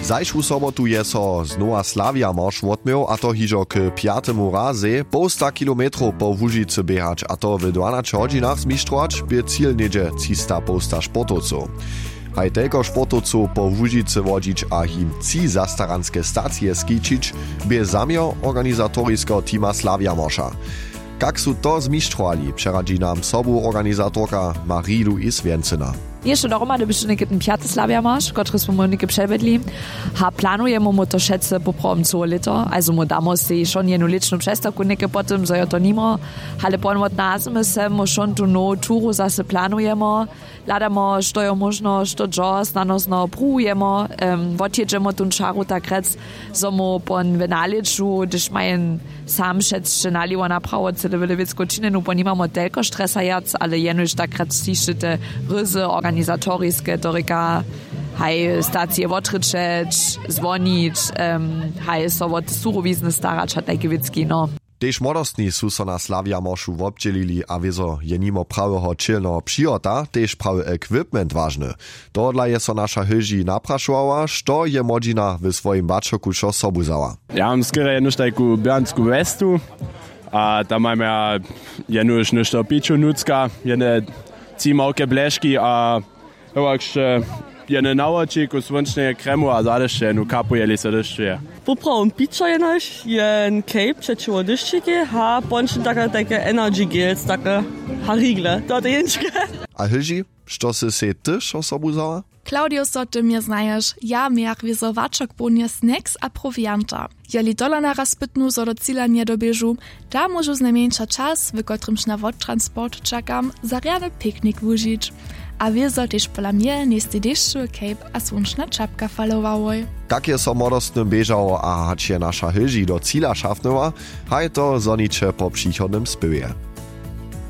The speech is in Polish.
Zajszłu sobotu je so znowa Slavia marsz odmieł, a to hižo k 5. razy 100 kilometrów po Łužicy biehać, a to w 12 hodzinach zmištrować, by cíl niedzie 300 sportowców. Haj telko sportowców po Łužicy wodzić a im 3 zastaranske stacje skičić, by zamiar organizatoriskiego tima Slavia marsza. Jak su to zmištrowali, przeradzi nam sobu organizatorka Marie-Louise Więcyna. Jeszcze dohromady byśmy ten 5. Slavia marsz, który smo nike przebedli. Ha planujemy mu to szedce poprawem całe lito, also mu damo si schon jednu liczną przestawku nike potem, so to nimo, ale pon od nas my se mu schon tu no turu zase planujemy, ladamo, što je možno, što džos, nanosno prujemo, odjeđemo tu čaru tak rec, so mu pon venaliču, když majen sam šedce nalivo napravo cele velevicko činenu, pon imamo telko stresa jac, ale jenuž tak rec tišite ryzy organizatorijske, torika, haj stacje odryczeć, dzwonić, haj so od surovizny starać, a taki vicki, no. Tež modostni su so na Slavia marszu wobdźelili, a wieso je nimo prawego čilnego přijota, tež prawy equipment ważny. Tohodla je so nasza hyži naprašovala, što je modžina w swoim bačoku šo sobu zała. Ja mam skoro jednu taką biansku vestu, a tam mam ja jednu nešto piču nucka, jedne cimałke bleški, a jeszcze jedne nałočik u słonecznej kremu, a zadešće jednu kapu jeli se dešćuje. Popravom pića je naš, je cape przeciwko deszczyki, ha pončin takie energy gels, takie harigle, to jedynčke. A hyži, što si se ty šo sobu zała? Claudio, so ty mnie znajesz, ja miach wiezowaczok ponie snacks a provianta. Jeli dola naraz pytnu, so do cíla nie dobieżu, da możu znajmniejsza czas, w którymś na wodtransport czekam, za rany piknik wužić. A wiezo też pola mnie niesty deszczu, cape a słoneczna czapka falowałoj. Jak je so modostnym bieżało, a hać je nasza hyži do cíla šafnęła, haj to zonicze po przychodnym spywie.